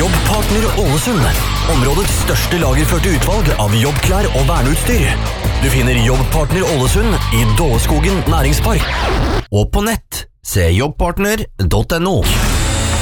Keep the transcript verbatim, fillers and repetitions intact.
Jobbpartner Ålesund. Områdets største lagerførte utvalg av jobbklær og verneutstyr. Du finner Jobbpartner Ålesund i Dåeskogen næringspark. Og på nett, se jobbpartner punktum no.